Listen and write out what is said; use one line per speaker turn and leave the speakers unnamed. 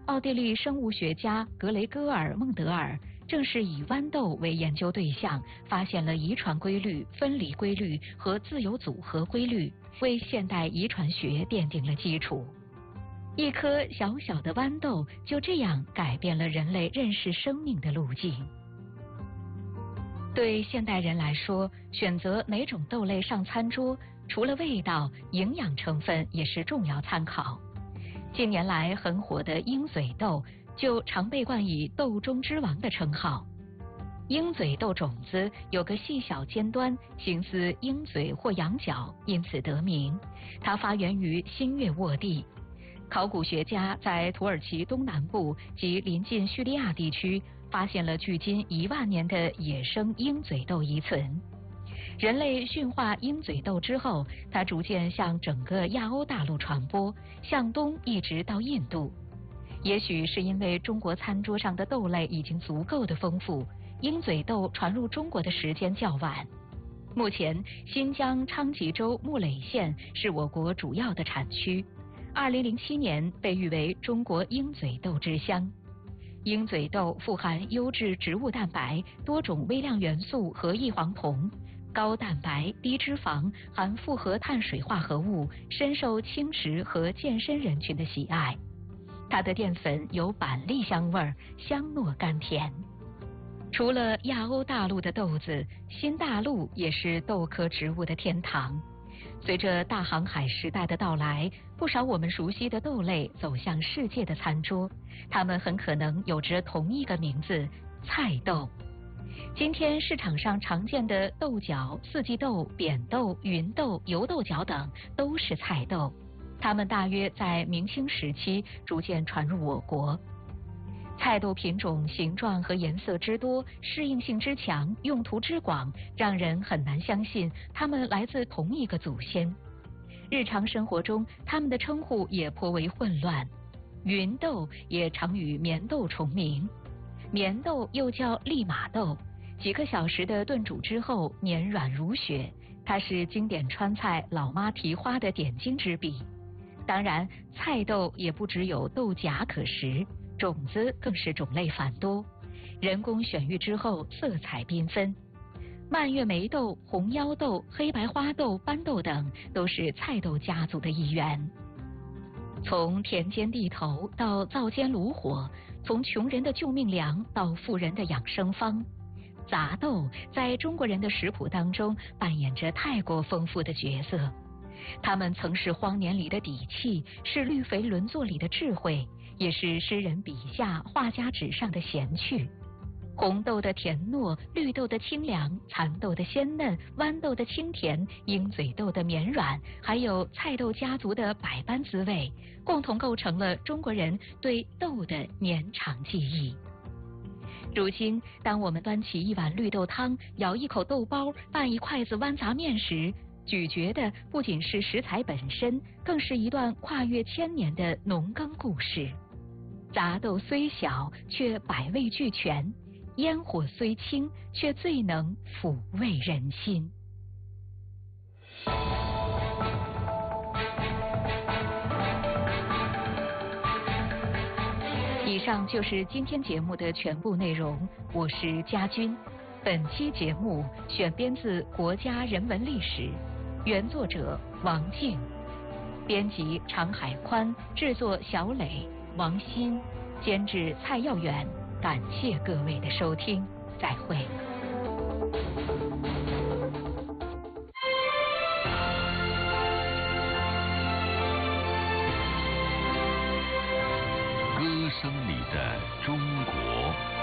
奥地利生物学家格雷戈尔·孟德尔正是以豌豆为研究对象，发现了遗传规律、分离规律和自由组合规律，为现代遗传学奠定了基础。一颗小小的豌豆就这样改变了人类认识生命的路径。对现代人来说，选择哪种豆类上餐桌，除了味道，营养成分也是重要参考。近年来很火的鹰嘴豆就常被冠以豆中之王的称号。鹰嘴豆种子有个细小尖端，形似鹰嘴或羊角，因此得名。它发源于新月沃地。考古学家在土耳其东南部及临近叙利亚地区发现了距今1万年的野生鹰嘴豆遗存。人类驯化鹰嘴豆之后，它逐渐向整个亚欧大陆传播，向东一直到印度。也许是因为中国餐桌上的豆类已经足够的丰富，鹰嘴豆传入中国的时间较晚。目前，新疆昌吉州木垒县是我国主要的产区。2007年被誉为中国鹰嘴豆之乡。鹰嘴豆富含优质植物蛋白、多种微量元素和异黄酮，高蛋白、低脂肪，含复合碳水化合物，深受轻食和健身人群的喜爱。它的淀粉有板栗香味，香糯甘甜。除了亚欧大陆的豆子，新大陆也是豆科植物的天堂。随着大航海时代的到来，不少我们熟悉的豆类走向世界的餐桌，它们很可能有着同一个名字——菜豆。今天市场上常见的豆角、四季豆、扁豆、芸豆、油豆角等都是菜豆，它们大约在明清时期逐渐传入我国。菜豆品种形状和颜色之多，适应性之强，用途之广，让人很难相信它们来自同一个祖先。日常生活中，它们的称呼也颇为混乱。芸豆也常与棉豆重名，棉豆又叫利马豆，几个小时的炖煮之后绵软如雪，它是经典川菜老妈蹄花的点睛之笔。当然，菜豆也不只有豆荚可食，种子更是种类繁多，人工选育之后色彩缤纷。蔓越莓豆、红腰豆、黑白花豆、斑豆等都是菜豆家族的一员。从田间地头到灶间炉火，从穷人的救命粮到富人的养生方，杂豆在中国人的食谱当中扮演着太过丰富的角色。它们曾是荒年里的底气，是绿肥轮作里的智慧，也是诗人笔下、画家纸上的闲趣。红豆的甜糯，绿豆的清凉，蚕豆的鲜嫩，豌豆的清甜，鹰嘴豆的绵软，还有菜豆家族的百般滋味，共同构成了中国人对豆的绵长记忆。如今，当我们端起一碗绿豆汤，咬一口豆包，拌一筷子豌杂面时，咀嚼的不仅是食材本身，更是一段跨越千年的农耕故事。杂豆虽小，却百味俱全；烟火虽轻，却最能抚慰人心。以上就是今天节目的全部内容，我是佳君。本期节目选编自《国家人文历史》，原作者王静，编辑常海宽，制作小磊、王鑫，监制蔡耀远。感谢各位的收听，再会。